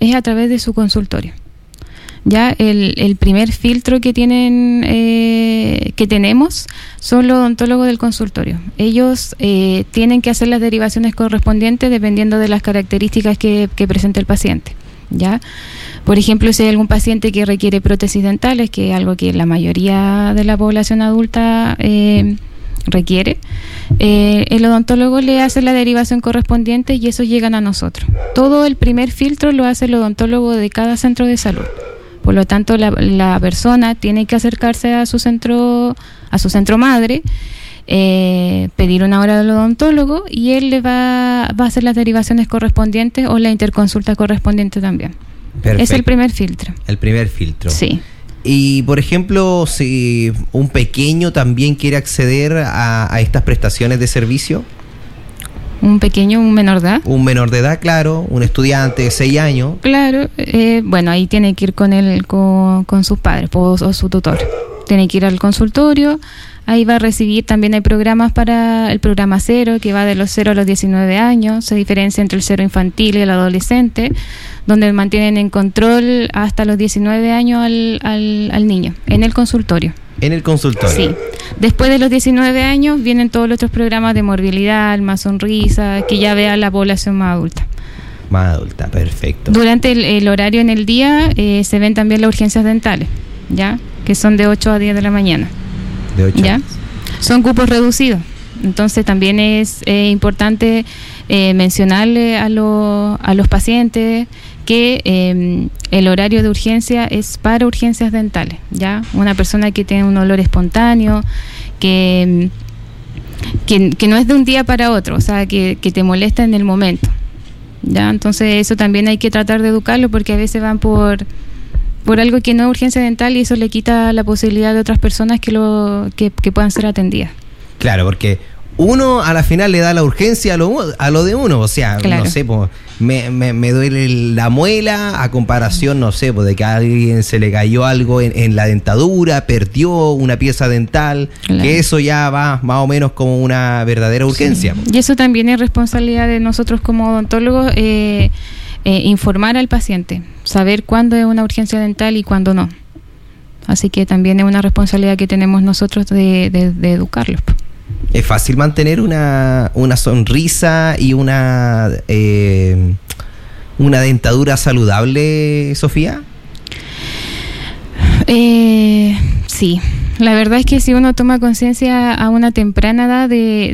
es a través de su consultorio. Ya el primer filtro que tenemos son los odontólogos del consultorio. Ellos tienen que hacer las derivaciones correspondientes dependiendo de las características que presente el paciente. ¿Ya? Por ejemplo, si hay algún paciente que requiere prótesis dentales, que es algo que la mayoría de la población adulta requiere, el odontólogo le hace la derivación correspondiente y eso llegan a nosotros. Todo el primer filtro lo hace el odontólogo de cada centro de salud. Por lo tanto, la persona tiene que acercarse a su centro madre, pedir una hora del odontólogo y él le va a hacer las derivaciones correspondientes o la interconsulta correspondiente también. Perfecto. Es el primer filtro. El primer filtro. Sí. Y, por ejemplo, si un pequeño también quiere acceder a estas prestaciones de servicio. Un menor de edad. Un menor de edad, claro, un estudiante de 6 años. Claro, bueno, ahí tiene que ir con sus padres o su tutor. Tiene que ir al consultorio, ahí va a recibir, también hay programas para el programa 0, que va de los 0 a los 19 años, se diferencia entre el 0 infantil y el adolescente, donde mantienen en control hasta los 19 años al niño, en el consultorio. En el consultorio. Sí. Después de los 19 años vienen todos los otros programas de morbilidad, más sonrisa, que ya vea la población más adulta. Más adulta, perfecto. Durante el horario en el día se ven también las urgencias dentales, ¿ya? Que son de 8 a 10 de la mañana. De 8 ¿ya? Son cupos reducidos. Entonces también es importante mencionarle a los pacientes que el horario de urgencia es para urgencias dentales, ¿ya? Una persona que tiene un olor espontáneo, que no es de un día para otro, o sea, que te molesta en el momento, ¿ya? Entonces eso también hay que tratar de educarlo, porque a veces van por algo que no es urgencia dental y eso le quita la posibilidad de otras personas que puedan ser atendidas. Claro, porque uno a la final le da la urgencia a lo de uno, o sea, claro. No sé, pues, me duele la muela a comparación, no sé, pues, de que a alguien se le cayó algo en la dentadura, perdió una pieza dental, claro. Que eso ya va más o menos como una verdadera urgencia. Sí. Y eso también es responsabilidad de nosotros como odontólogos, informar al paciente, saber cuándo es una urgencia dental y cuándo no. Así que también es una responsabilidad que tenemos nosotros de educarlos. ¿Es fácil mantener una sonrisa y una dentadura saludable, Sofía? Sí, la verdad es que si uno toma conciencia a una temprana edad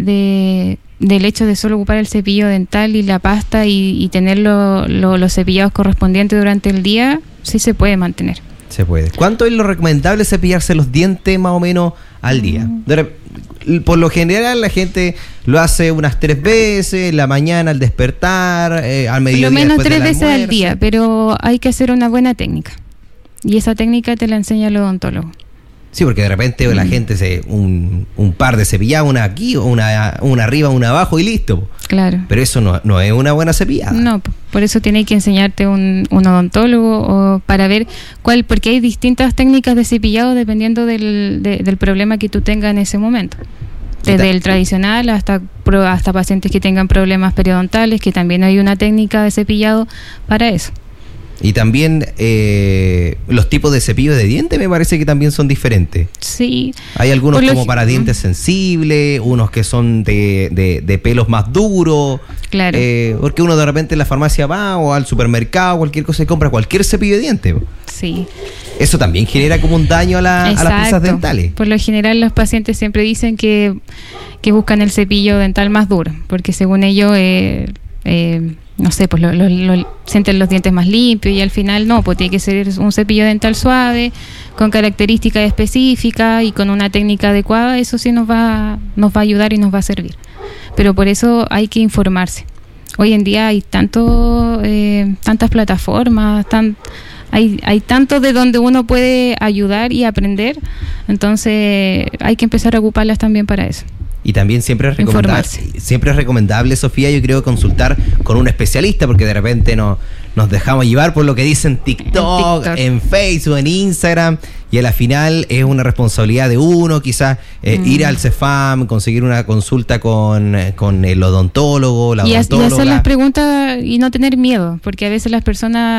del hecho de solo ocupar el cepillo dental y la pasta y tener los cepillados correspondientes durante el día, sí se puede mantener. Se puede. ¿Cuánto es lo recomendable cepillarse los dientes más o menos al día? Por lo general la gente lo hace unas 3 veces, la mañana al despertar, al mediodía. Por lo menos 3 veces al día, pero hay que hacer una buena técnica. Y esa técnica te la enseña el odontólogo. Sí, porque de repente la gente un par de cepilladas, una aquí, una arriba, una abajo y listo. Claro. Pero eso no es una buena cepillada. No, por eso tiene que enseñarte un odontólogo o para ver porque hay distintas técnicas de cepillado dependiendo del problema que tú tengas en ese momento. Desde el tradicional hasta pacientes que tengan problemas periodontales, que también hay una técnica de cepillado para eso. Y también los tipos de cepillo de dientes me parece que también son diferentes. Sí. Hay algunos como para dientes sensibles, unos que son de pelos más duros. Claro. Porque uno de repente en la farmacia va o al supermercado, cualquier cosa, y compra cualquier cepillo de dientes. Sí. Eso también genera como un daño a las piezas dentales. Por lo general los pacientes siempre dicen que buscan el cepillo dental más duro, porque según ellos... no sé, pues sienten los dientes más limpios y al final no, pues tiene que ser un cepillo dental suave, con características específicas y con una técnica adecuada. Eso sí nos va a ayudar y nos va a servir. Pero por eso hay que informarse. Hoy en día hay tantas plataformas, hay tanto de donde uno puede ayudar y aprender, entonces hay que empezar a ocuparlas también para eso. Y también siempre es recomendable, Sofía, yo creo, consultar con un especialista, porque de repente nos dejamos llevar por lo que dicen TikTok, en Facebook, en Instagram, y a la final es una responsabilidad de uno, quizás ir al Cefam, conseguir una consulta con el odontólogo, la odontóloga. Y hacer las preguntas y no tener miedo, porque a veces las personas